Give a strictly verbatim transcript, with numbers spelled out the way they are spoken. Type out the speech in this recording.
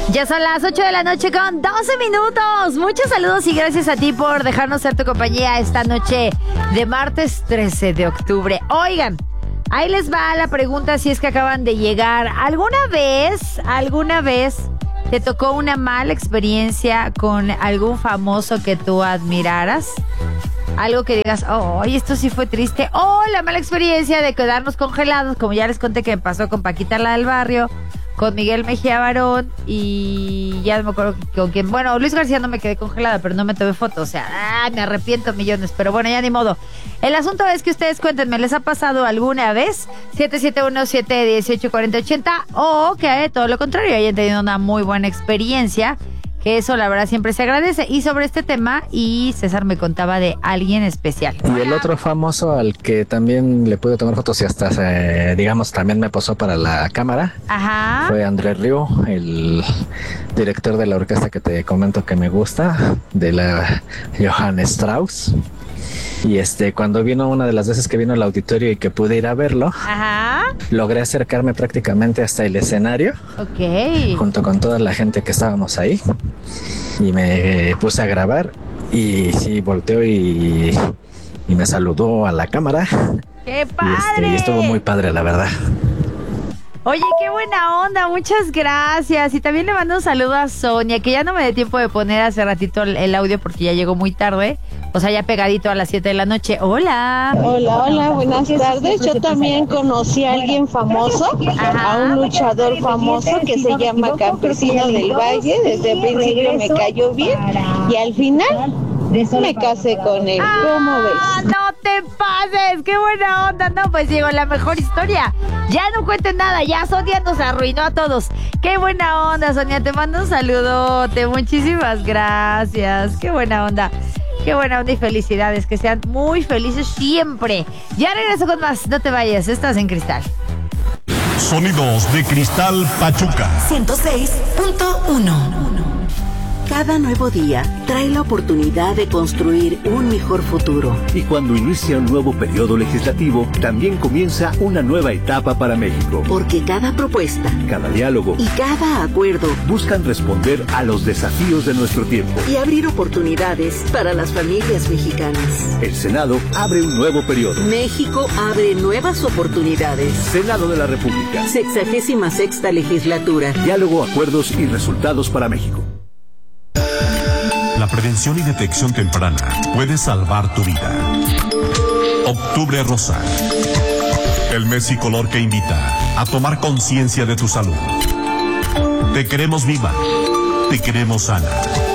Ya son las ocho de la noche con doce minutos. Muchos saludos y gracias a ti por dejarnos ser tu compañía esta noche de martes trece de octubre. Oigan, ahí les va la pregunta si es que acaban de llegar. ¿Alguna vez, alguna vez te tocó una mala experiencia con algún famoso que tú admiraras? Algo que digas, oh, esto sí fue triste. O oh, la mala experiencia de quedarnos congelados, como ya les conté que me pasó con Paquita la del Barrio, con Miguel Mejía Barón y ya no me acuerdo con quién. Bueno, Luis García no me quedé congelada, pero no me tomé foto. O sea, ah, me arrepiento millones, pero bueno, ya ni modo. El asunto es que ustedes cuéntenme, ¿les ha pasado alguna vez? siete siete uno, siete uno ocho, cuatro cero ocho cero o que todo lo contrario, hayan tenido una muy buena experiencia, que eso la verdad siempre se agradece. Y sobre este tema, y César me contaba de alguien especial. Y el otro famoso al que también le pude tomar fotos y hasta, eh, digamos, también me posó para la cámara. Ajá. Fue Andrés Rieu, el director de la orquesta que te comento que me gusta, de la Johann Strauss. Y este, cuando vino, una de las veces que vino al auditorio y que pude ir a verlo, Ajá. logré acercarme prácticamente hasta el escenario. Ok. Junto con toda la gente que estábamos ahí. Y me puse a grabar. Y sí, volteó y, y me saludó a la cámara. ¡Qué padre! Y, este, y estuvo muy padre, la verdad. Oye, qué buena onda, muchas gracias. Y también le mando un saludo a Sonia, que ya no me dio tiempo de poner hace ratito el, el audio porque ya llegó muy tarde. O sea, ya pegadito a las siete de la noche. Hola. Hola, hola, buenas tardes. Yo también conocí a alguien famoso, Ajá. a un luchador famoso que se llama Campesino del Valle. Desde el principio me cayó bien y al final me casé con él. ¿Cómo ¡Ah, ves? no te pases! ¡Qué buena onda! No, pues llegó la mejor historia. Ya no cuenten nada, ya Sonia nos arruinó a todos. ¡Qué buena onda, Sonia! Te mando un saludote. Muchísimas gracias. ¡Qué buena onda! ¡Qué buena onda y felicidades! Que sean muy felices siempre. Ya regreso con más. No te vayas, estás en Cristal. Sonidos de Cristal Pachuca. ciento seis punto uno. Cada nuevo día trae la oportunidad de construir un mejor futuro. Y cuando inicia un nuevo periodo legislativo, también comienza una nueva etapa para México. Porque cada propuesta, cada diálogo y cada acuerdo buscan responder a los desafíos de nuestro tiempo y abrir oportunidades para las familias mexicanas. El Senado abre un nuevo periodo. México abre nuevas oportunidades. Senado de la República. Sexagésima sexta legislatura. Diálogo, acuerdos y resultados para México. La prevención y detección temprana puede salvar tu vida. Octubre Rosa. El mes y color que invita a tomar conciencia de tu salud. Te queremos viva. Te queremos sana.